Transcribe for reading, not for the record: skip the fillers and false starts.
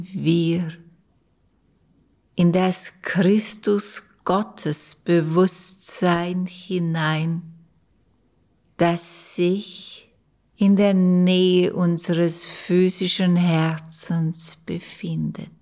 wir in das Christus-Gottes-Bewusstsein hinein, das sich in der Nähe unseres physischen Herzens befindet.